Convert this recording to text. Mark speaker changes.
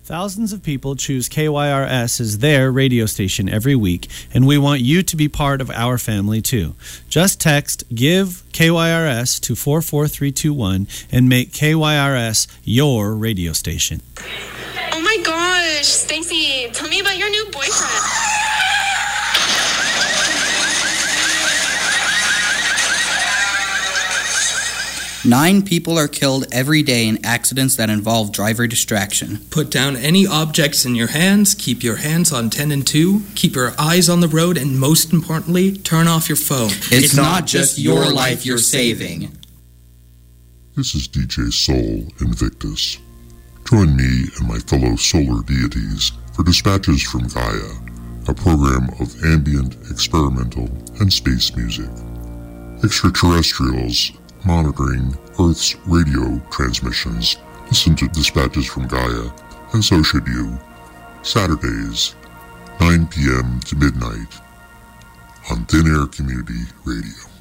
Speaker 1: Thousands of people choose KYRS as their radio station every week, and we want you to be part of our family too. Just text GIVE KYRS to 44321 and make KYRS your radio station.
Speaker 2: Oh my gosh, Stacy, tell me about your new boyfriend.
Speaker 3: 9 people are killed every day in accidents that involve driver distraction.
Speaker 4: Put down any objects in your hands, keep your hands on 10 and 2, keep your eyes on the road, and most importantly, turn off your phone.
Speaker 3: It's not just your life you're saving.
Speaker 5: This is DJ Soul Invictus. Join me and my fellow solar deities for Dispatches from Gaia, a program of ambient, experimental, and space music. Extraterrestrials monitoring Earth's radio transmissions listen to Dispatches from Gaia, and so should you. Saturdays, 9 p.m. to midnight on Thin Air Community Radio.